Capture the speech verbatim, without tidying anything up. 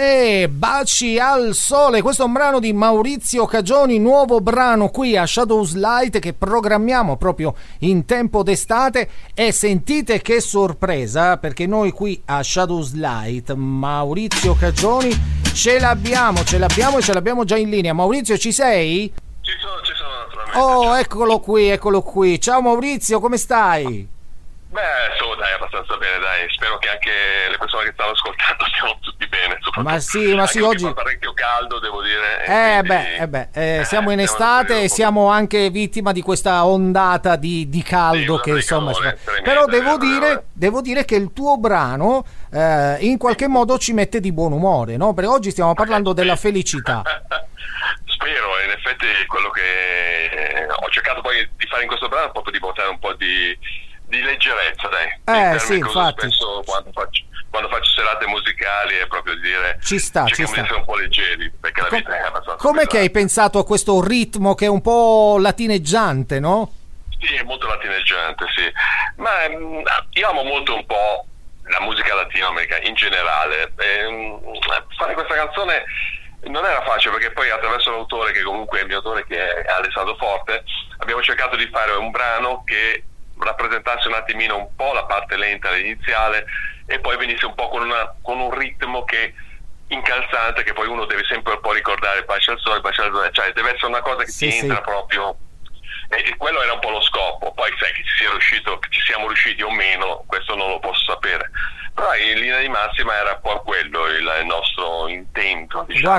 E Baci al sole, questo è un brano di Maurizio Cagioni, nuovo brano qui a Shadows Light che programmiamo proprio in tempo d'estate. E sentite che sorpresa, perché noi qui a Shadows Light Maurizio Cagioni ce l'abbiamo, ce l'abbiamo e ce l'abbiamo già in linea. Maurizio, ci sei? Ci sono, ci sono naturalmente. Oh, eccolo qui, eccolo qui. Ciao Maurizio, come stai? Beh, so, dai, abbastanza bene, dai. Spero che anche le persone che stanno ascoltando stiano tutti bene. Ma sì, ma sì, oggi fa parecchio caldo, devo dire. Eh beh, eh beh eh, siamo in estate e siamo anche vittima di questa ondata di, di caldo, sì, che insomma calore, fa... Però devo dire, devo dire che il tuo brano eh, in qualche modo ci mette di buon umore, no? Perché oggi stiamo parlando eh, della felicità. Spero, in effetti quello che eh, ho cercato poi di fare in questo brano è proprio di portare un po' di di leggerezza, dai. Eh sì, infatti. Spesso quando faccio, quando faccio serate musicali è proprio di dire ci sta, ci sta. di essere un po' leggeri, perché la Com- vita è abbastanza Com'è pesante. Che hai pensato a questo ritmo che è un po' latineggiante, no? Sì, è molto latineggiante, sì. Ma mh, io amo molto un po' la musica latinoamericana in generale. E, mh, fare questa canzone non era facile, perché poi attraverso l'autore, che comunque è il mio autore, che è Alessandro Forte, abbiamo cercato di fare un brano che rappresentasse un attimino un po' la parte lenta l'iniziale e poi venisse un po' con, una, con un ritmo che incalzante, che poi uno deve sempre un po' ricordare Baci al sole, Baci al sole, cioè deve essere una cosa che sì, ti entra sì. proprio, e quello era un po' lo scopo. Poi sai che ci sia riuscito, che ci siamo riusciti o meno, questo non lo posso sapere, però in linea di massima era un po' quello il nostro intento, diciamo.